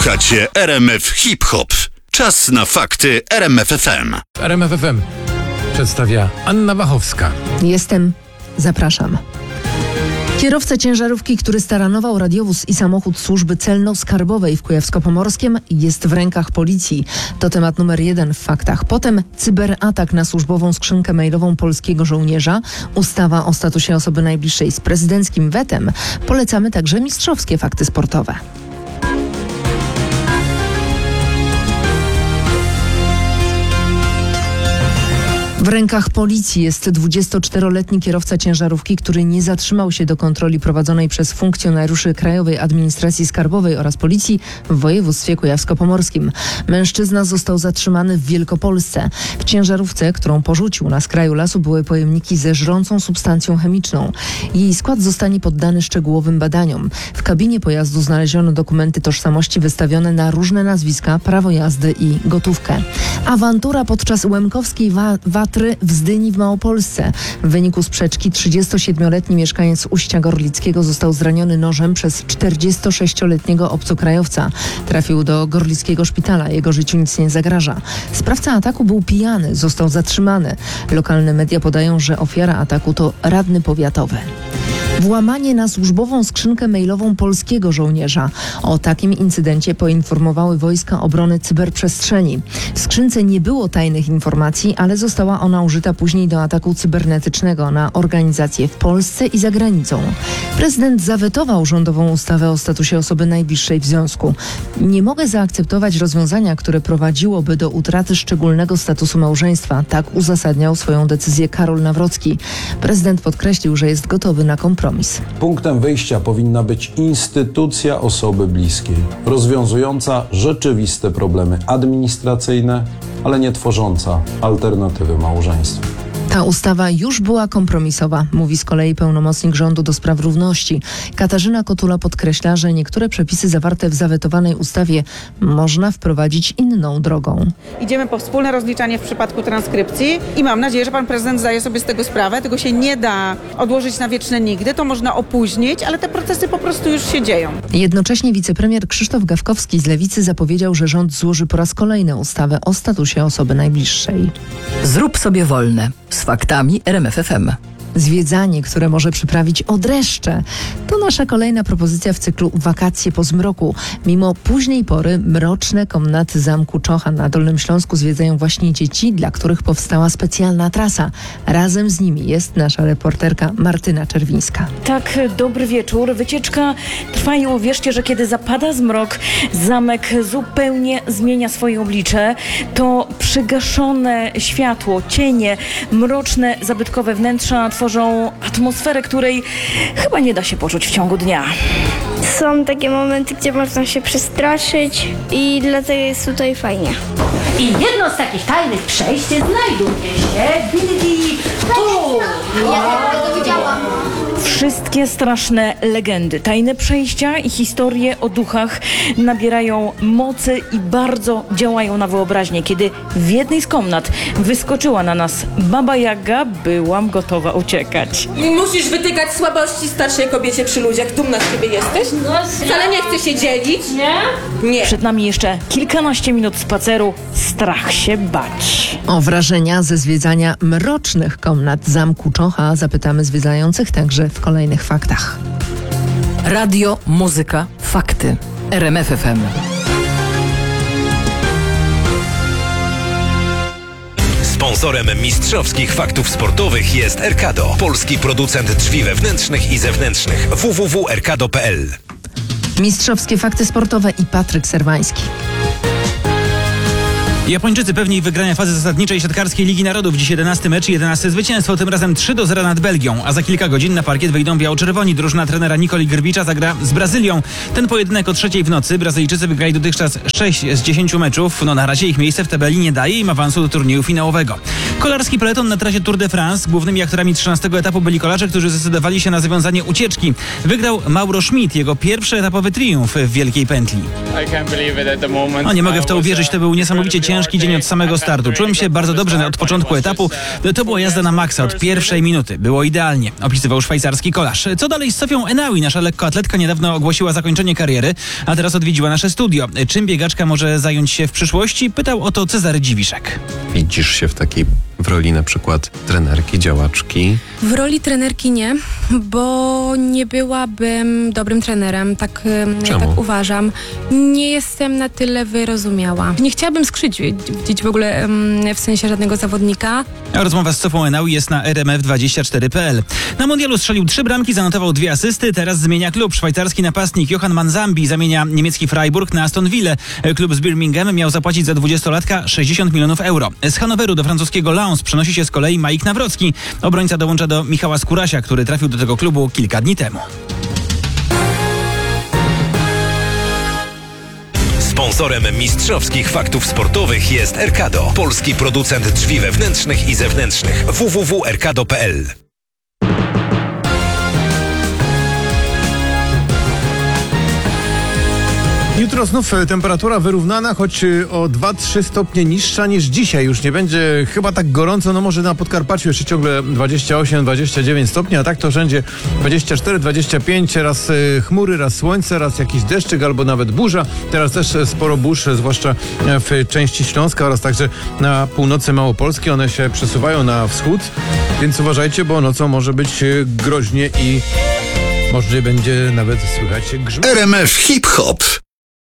Słuchacie RMF Hip Hop. Czas na fakty RMF FM. RMF FM przedstawia Anna Wachowska. Jestem. Zapraszam. Kierowca ciężarówki, który staranował radiowóz i samochód służby celno-skarbowej w Kujawsko-Pomorskiem, jest w rękach policji. To temat numer 1 w faktach. Potem cyberatak na służbową skrzynkę mailową polskiego żołnierza, ustawa o statusie osoby najbliższej z prezydenckim wetem. Polecamy także mistrzowskie fakty sportowe. W rękach policji jest 24-letni kierowca ciężarówki, który nie zatrzymał się do kontroli prowadzonej przez funkcjonariuszy Krajowej Administracji Skarbowej oraz Policji w województwie kujawsko-pomorskim. Mężczyzna został zatrzymany w Wielkopolsce. W ciężarówce, którą porzucił na skraju lasu, były pojemniki ze żrącą substancją chemiczną. Jej skład zostanie poddany szczegółowym badaniom. W kabinie pojazdu znaleziono dokumenty tożsamości wystawione na różne nazwiska, prawo jazdy i gotówkę. Awantura podczas łemkowskiej Watry w Zdyni w Małopolsce. W wyniku sprzeczki 37-letni mieszkaniec Uścia Gorlickiego został zraniony nożem przez 46-letniego obcokrajowca. Trafił do gorlickiego szpitala. Jego życiu nic nie zagraża. Sprawca ataku był pijany. Został zatrzymany. Lokalne media podają, że ofiara ataku to radny powiatowy. Włamanie na służbową skrzynkę mailową polskiego żołnierza. O takim incydencie poinformowały Wojska Obrony Cyberprzestrzeni. W skrzynce nie było tajnych informacji, ale została ona użyta później do ataku cybernetycznego na organizacje w Polsce i za granicą. Prezydent zawetował rządową ustawę o statusie osoby najbliższej w związku. Nie mogę zaakceptować rozwiązania, które prowadziłoby do utraty szczególnego statusu małżeństwa. Tak uzasadniał swoją decyzję Karol Nawrocki. Prezydent podkreślił, że jest gotowy na kompromis. Punktem wyjścia powinna być instytucja osoby bliskiej, rozwiązująca rzeczywiste problemy administracyjne, ale nie tworząca alternatywy małżeństwa. Ta ustawa już była kompromisowa, mówi z kolei pełnomocnik rządu do spraw równości. Katarzyna Kotula podkreśla, że niektóre przepisy zawarte w zawetowanej ustawie można wprowadzić inną drogą. Idziemy po wspólne rozliczanie w przypadku transkrypcji i mam nadzieję, że pan prezydent zdaje sobie z tego sprawę. Tego się nie da odłożyć na wieczne nigdy, to można opóźnić, ale te procesy po prostu już się dzieją. Jednocześnie wicepremier Krzysztof Gawkowski z Lewicy zapowiedział, że rząd złoży po raz kolejny ustawę o statusie osoby najbliższej. Zrób sobie wolne. Z faktami RMF FM. Zwiedzanie, które może przyprawić o dreszcze. To nasza kolejna propozycja w cyklu Wakacje po zmroku. Mimo późnej pory mroczne komnaty Zamku Czocha na Dolnym Śląsku zwiedzają właśnie dzieci, dla których powstała specjalna trasa. Razem z nimi jest nasza reporterka Martyna Czerwińska. Tak, dobry wieczór. Wycieczka trwa i uwierzcie, że kiedy zapada zmrok, zamek zupełnie zmienia swoje oblicze. To przygaszone światło, cienie, mroczne, zabytkowe wnętrza tworzą atmosferę, której chyba nie da się poczuć w ciągu dnia. Są takie momenty, gdzie można się przestraszyć i dlatego jest tutaj fajnie. I jedno z takich tajnych przejść znajduje się tu. Ja tego widziałam. Wszystkie straszne legendy, tajne przejścia i historie o duchach nabierają mocy i bardzo działają na wyobraźnię. Kiedy w jednej z komnat wyskoczyła na nas Baba Jaga, byłam gotowa uciekać. Musisz wytykać słabości starszej kobiecie przy ludziach. Dumna z ciebie jesteś? Wcale nie chcę się dzielić. Nie. Przed nami jeszcze kilkanaście minut spaceru. Strach się bać. O wrażenia ze zwiedzania mrocznych komnat Zamku Czocha zapytamy zwiedzających także w kolejnych faktach. Radio, muzyka, fakty. RMF FM. Sponsorem mistrzowskich faktów sportowych jest Erkado, polski producent drzwi wewnętrznych i zewnętrznych. www.erkado.pl. Mistrzowskie fakty sportowe i Patryk Serwański. Japończycy pewni wygrania fazy zasadniczej siatkarskiej Ligi Narodów. Dziś 11 mecz i 11 zwycięstwo, tym razem 3-0 nad Belgią. A za kilka godzin na parkiet wejdą biało-czerwoni. Drużyna trenera Nikoli Grbicza zagra z Brazylią. Ten pojedynek o 3:00 w nocy. Brazylijczycy wygrali dotychczas 6 z 10 meczów. Na razie ich miejsce w tabeli nie daje im awansu do turnieju finałowego. Kolarski peleton na trasie Tour de France. Głównymi aktorami 13 etapu byli kolarze, którzy zdecydowali się na zawiązanie ucieczki. Wygrał Mauro Schmid, jego pierwszy etapowy triumf w Wielkiej Pętli. Nie mogę w to uwierzyć, to był niesamowicie ciężki ciężki dzień od samego startu. Czułem się bardzo dobrze od początku etapu. To była jazda na maksa od pierwszej minuty. Było idealnie, opisywał szwajcarski kolarz. Co dalej z Sofią Enaui? Nasza lekkoatletka niedawno ogłosiła zakończenie kariery, a teraz odwiedziła nasze studio. Czym biegaczka może zająć się w przyszłości? Pytał o to Cezary Dziwiszek. Widzisz się w roli na przykład trenerki, działaczki? W roli trenerki nie, bo nie byłabym dobrym trenerem, tak uważam. Nie jestem na tyle wyrozumiała. Nie chciałabym skrzywdzić w ogóle w sensie żadnego zawodnika. A rozmowa z Sofą Enaui jest na rmf24.pl. Na mundialu strzelił 3 bramki, zanotował 2 asysty, teraz zmienia klub. Szwajcarski napastnik Johan Manzambi zamienia niemiecki Freiburg na Aston Villa. Klub z Birmingham miał zapłacić za 20-latka 60 milionów euro. Z Hanoweru do francuskiego Lens przenosi się z kolei Majik Nawrocki. Obrońca dołącza do Michała Skórasia, który trafił do tego klubu kilka dni temu. Sponsorem mistrzowskich faktów sportowych jest Erkado, polski producent drzwi wewnętrznych i zewnętrznych. www.erkado.pl. Jutro znów temperatura wyrównana, choć o 2-3 stopnie niższa niż dzisiaj. Już nie będzie chyba tak gorąco, no może na Podkarpaciu jeszcze ciągle 28-29 stopni, a tak to wszędzie 24-25, raz chmury, raz słońce, raz jakiś deszczyk albo nawet burza. Teraz też sporo burz, zwłaszcza w części Śląska oraz także na północy Małopolski. One się przesuwają na wschód, więc uważajcie, bo nocą może być groźnie i może będzie nawet słychać grzmot. RMF Hip Hop.